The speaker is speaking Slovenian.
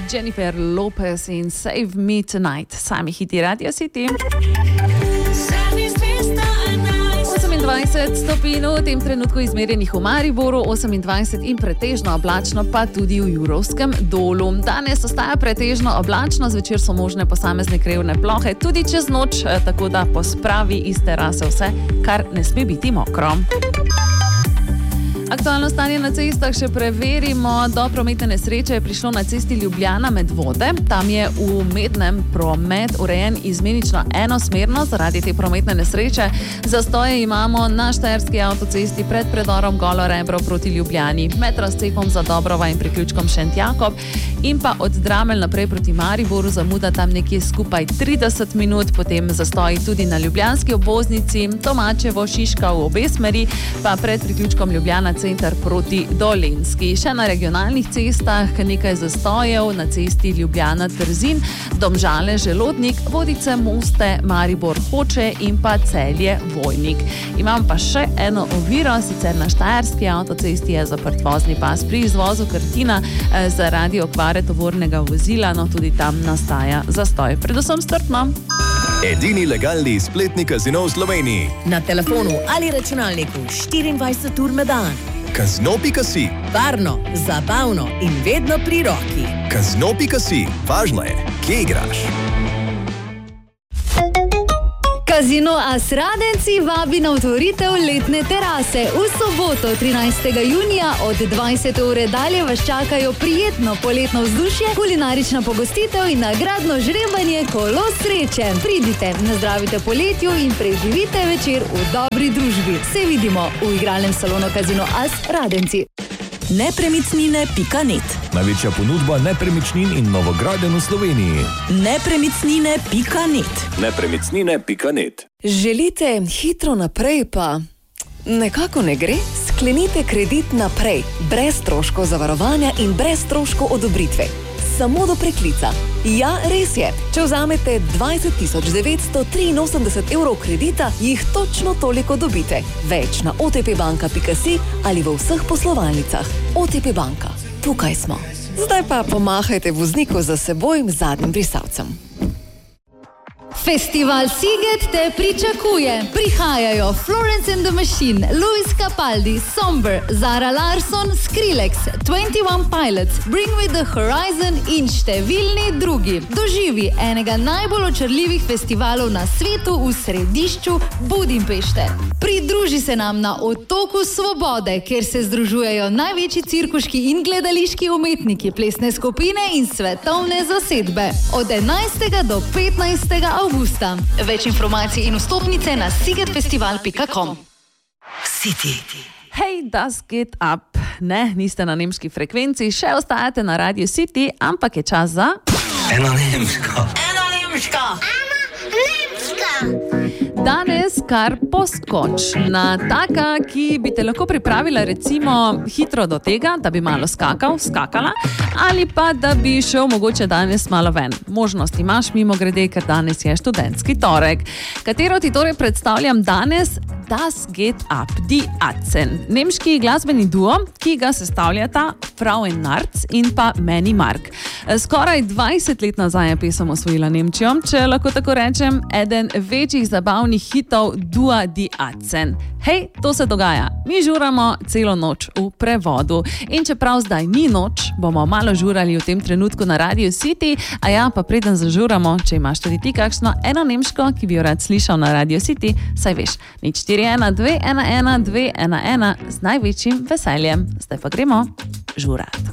Jennifer Lopez in Save Me Tonight. Sami hiti Radio City. 28 stopinj v tem trenutku izmerjenih v Mariboru, 28 in pretežno oblačno pa tudi v Jurovskem dolu. Danes ostaja pretežno oblačno, zvečer so možne posamezne krevne plohe, tudi čez noč, tako da pospravi iz terase vse, kar ne sme biti mokro. Aktualno stanje na cestah še preverimo. Do prometne nesreče je prišlo na cesti Ljubljana Medvode. Tam je v mednem promet urejen izmenično enosmerno zaradi te prometne nesreče. Zastoje imamo na štajerski avtocesti pred predorom Golo Rebro proti Ljubljani, med razcepom za Dobrova in priključkom Šentjakob in pa od Dramelj naprej proti Mariboru zamuda tam nekje skupaj 30 minut, potem zastoji tudi na ljubljanski obvoznici, Tomačevo, Šiška v obe smeri, pa pred priključkom Ljubljana center proti Dolenjski. Še na regionalnih cestah nekaj zastojev na cesti Ljubljana-Trzin, Domžale, Želodnik, Vodice, Moste, Maribor, Hoče in pa Celje-Vojnik. Imam pa še eno oviro, sicer na štajerski avtocesti je zaprt vozni pas pri izvozu Krtina zaradi okvare tovornega vozila, no tudi tam nastaja zastoj. Predvsem strpno. Edini legalni spletni kazino v Sloveniji. Na telefonu ali računalniku 24 ur na dan. Kazino.si. Varno, zabavno in vedno pri roki. Kazino.si. Važno je, kje igraš. Kazino As Radenci vabi na otvoritev letne terase. V soboto 13. junija od 20. ure dalje vas čakajo prijetno poletno vzdušje, kulinarična pogostitev in nagradno žrebanje Kolo sreče. Pridite, nazdravite poletju in preživite večer v dobri družbi. Se vidimo v igralnem salonu Kazino As Radenci. Nepremičnine.net. Največja ponudba nepremičnin in novogradenj v Sloveniji. Nepremičnine.net. Nepremičnine.net. Želite hitro naprej, pa nekako ne gre? Sklenite kredit naprej, brez stroškov zavarovanja in brez stroškov odobritve. Samo do preklica. Ja, res je. Če vzamete 20.983 evrov kredita, jih točno toliko dobite. Več na otpbanka.si ali v vseh poslovalnicah. OTP Banka. Tukaj smo. Zdaj pa pomahajte vozniku za seboj zadnjim brisalcem. Festival Sziget te pričakuje. Prihajajo Florence and the Machine, Luis Capaldi, Somber, Zara Larsson, Skrillex, 21 Pilots, Bring Me the Horizon in številni drugi. Doživi enega najbolj očarljivih festivalov na svetu v središču Budimpešte. Pridruži se nam na Otoku Svobode, kjer se združujejo največji cirkuški in gledališki umetniki, plesne skupine in svetovne zasedbe. Od 11. do 15. augusta. Več informacij in vstopnice na szigetfestival.com. City. Hey, das geht up. Ne, niste na nemški frekvenci, še ostajate na Radio City, ampak je čas za... Ena nemška. Danes kar poskočna, taka, ki bi te lahko pripravila recimo hitro do tega, da bi malo skakala, ali pa da bi šel mogoče danes malo ven. Možnost imaš mimogrede, ker danes je študentski torek. Katero ti torej predstavljam danes? Das geht up, die Atzen. Nemški glasbeni duo, ki ga sestavljata Frauennarz in pa Manny Mark. Skoraj 20 let nazaj je pesem osvojila Nemčijo, če lahko tako rečem, eden večjih zabavnih hitov dua Die Atzen. Hej, to se dogaja. Mi žuramo celo noč v prevodu. In čeprav zdaj ni noč, bomo malo žurali v tem trenutku na Radio City, a ja, pa preden zažuramo, če imaš tudi ti kakšno eno nemško, ki bi jo rad slišal na Radio City, saj veš, 041 211 211 z največjim veseljem. Zdaj pa gremo žurat.